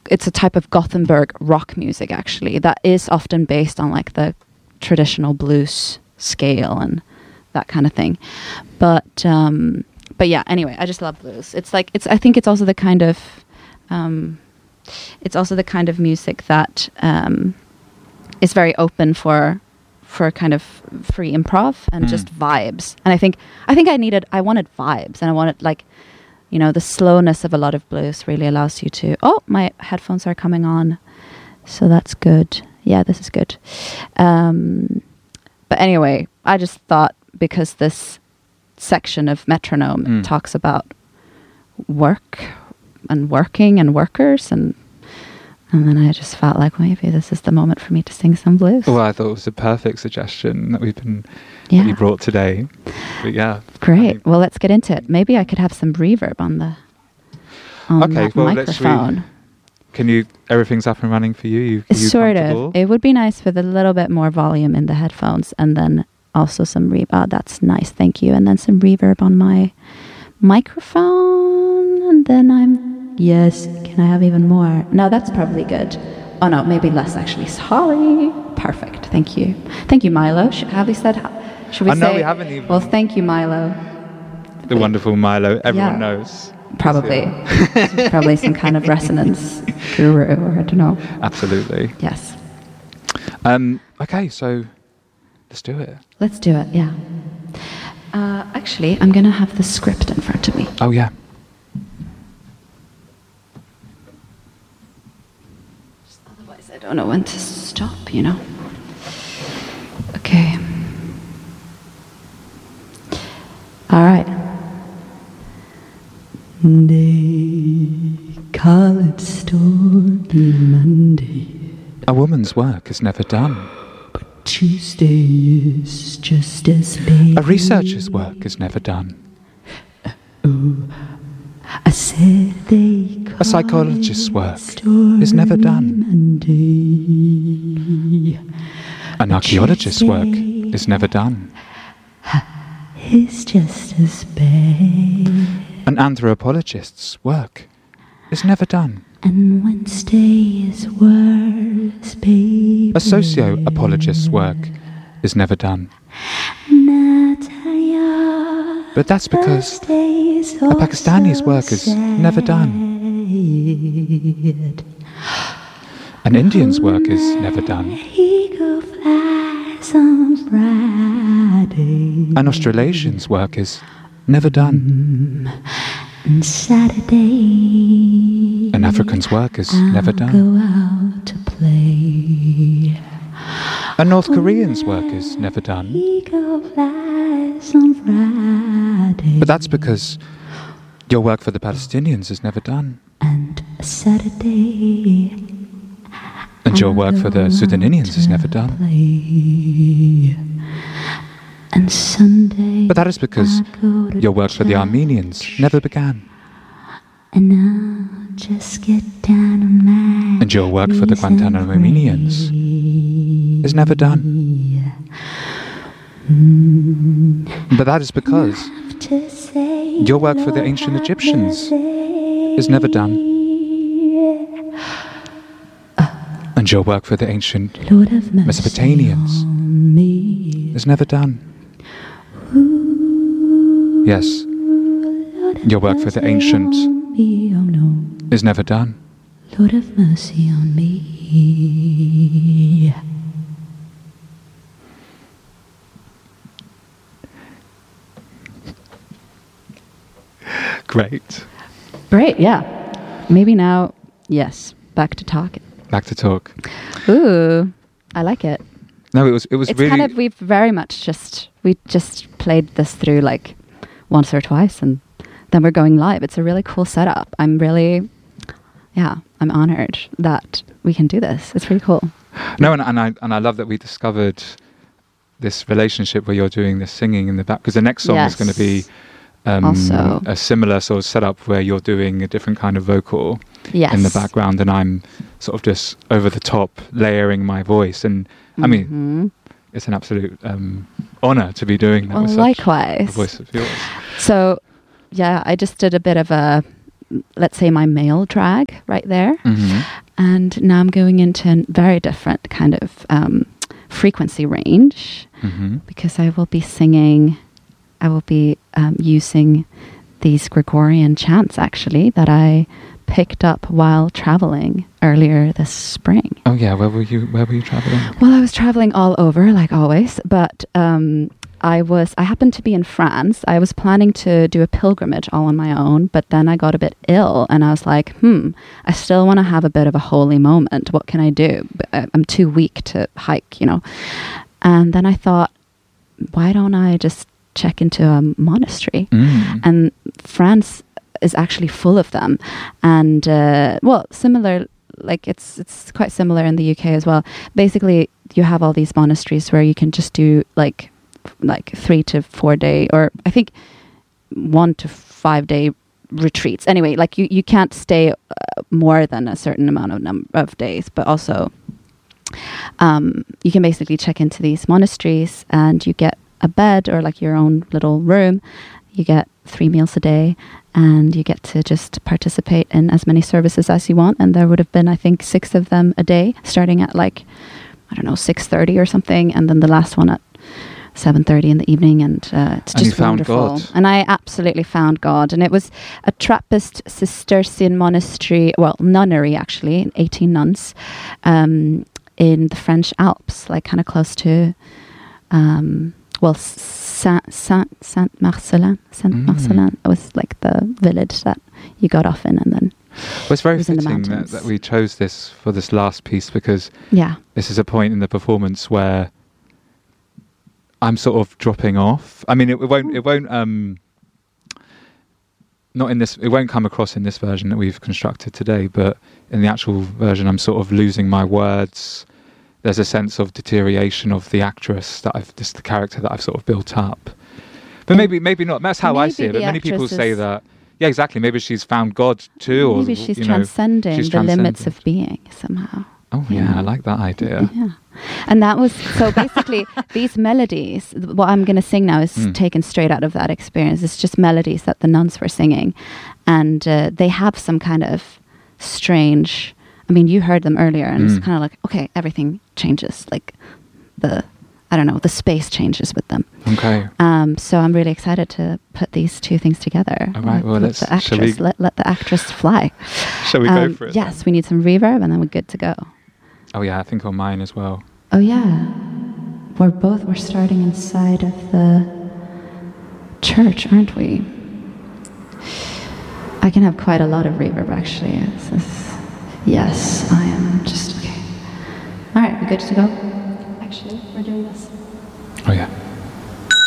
it's a type of Gothenburg rock music actually that is often based on like the traditional blues scale and that kind of thing. But yeah, anyway, I just love blues. I think it's also the kind of music that is very open for kind of free improv and just vibes. And I think I wanted vibes, and I wanted like, the slowness of a lot of blues really allows you to, my headphones are coming on. So that's good. Yeah, this is good. But anyway, I just thought, because this section of Metronome talks about work and working and workers, and then I just felt like maybe this is the moment for me to sing some blues. Well, I thought it was a perfect suggestion that that you brought today. But yeah. Great. Well, let's get into it. Maybe I could have some reverb on that microphone. Everything's up and running for you? You sort of. It would be nice with a little bit more volume in the headphones, and then also some reverb. That's nice. Thank you. And then some reverb on my microphone. And then yes, can I have even more? No, that's probably good. Oh no, maybe less actually. Sorry. Perfect. Thank you. Thank you, Milo. Have we said, should we say? No, we haven't even. Well, thank you, Milo. The wonderful Milo. Everyone knows. Probably. This is probably some kind of resonance guru, or I don't know. Absolutely. Yes. Okay, so let's do it. Let's do it, yeah. Actually, I'm going to have the script in front of me. Oh, yeah. Otherwise, I don't know when to stop, Okay. All right. They call it Stormy Monday. A woman's work is never done. But Tuesday is just as big. A researcher's work is never done. I said they call a psychologist's work is never done. Monday. An archaeologist's work is never done. It's just as bad. An anthropologist's work is never done. And Wednesday is worse, baby. A socio-apologist's work is never done. But that's because a Pakistani's work is never done. An Indian's work is never done. An Australasian's work is never done. And Saturday, an African's work is never done. Go out to play. A North Korean's work is never done. But that's because your work for the Palestinians is never done. And Saturday, and your work for the Sudanese is never done. And Sunday, but that is because your work for the Armenians never began. And I'll just get down on my and your work for the Guantanamonians is never done. But that is because your work for the ancient Egyptians is never done. And your work for the ancient Mesopotamians is never done. Yes, your work for the ancient is never done. Lord have mercy on me. Great, yeah. Maybe now, yes, back to talk. Back to talk. Ooh, I like it. No, it was it's really... kind of, we just played this through like once or twice, and then we're going live. It's a really cool setup. I'm honored that we can do this. It's pretty cool. No, and I love that we discovered this relationship where you're doing the singing in the back, because the next song is going to be also a similar sort of setup where you're doing a different kind of vocal in the background, and I'm sort of just over the top layering my voice. And I mean, it's an absolute honor to be doing that with likewise. such a voice of yours. So, yeah, I just did a bit of a let's say, my male drag right there. And now I'm going into a very different kind of frequency range because I will be singing, I will be using these Gregorian chants actually that I picked up while traveling earlier this spring. Oh yeah, where were you traveling? Well, I was traveling all over like always, but I happened to be in France. I was planning to do a pilgrimage all on my own, but then I got a bit ill and I was like, I still want to have a bit of a holy moment. What can I do? I'm too weak to hike, you know. And then I thought, why don't I just check into a monastery? And France is actually full of them. And, similar, like it's quite similar in the UK as well. Basically, you have all these monasteries where you can just do like 3 to 4 day, or I think 1 to 5 day retreats. Anyway, like you can't stay more than a certain amount of days, but also you can basically check into these monasteries and you get a bed or like your own little room. You get 3 meals a day and you get to just participate in as many services as you want. And there would have been, I think, 6 of them a day, starting at 6:30 or something. And then the last one at 7:30 in the evening. And it's just wonderful. God. And I absolutely found God. And it was a Trappist Cistercian monastery, nunnery actually, 18 nuns in the French Alps, like kind of close to... Saint Marcelin. It was like the village that you got off in, and then it's very fitting that we chose this for this last piece because this is a point in the performance where I'm sort of dropping off. I mean, it won't not in this. It won't come across in this version that we've constructed today, but in the actual version, I'm sort of losing my words. There's a sense of deterioration of the actress the character that I've sort of built up. But maybe not. That's how I see it. But many people say that, yeah, exactly. Maybe she's found God too. Maybe she's transcending the limits of being somehow. Oh yeah, I like that idea. Yeah. And that was, so basically these melodies, what I'm going to sing now is taken straight out of that experience. It's just melodies that the nuns were singing. And they have some kind of strange... I mean, you heard them earlier, and it's kind of like, okay, everything changes. Like the space changes with them. Okay. So I'm really excited to put these two things together. All right. Well, let the actress fly. Shall we go for it? Yes, we need some reverb, and then we're good to go. Oh yeah, I think on mine as well. Oh yeah, we're starting inside of the church, aren't we? I can have quite a lot of reverb actually. Yes, I am just okay. All right, we're good to go? Actually, we're doing this. Oh yeah.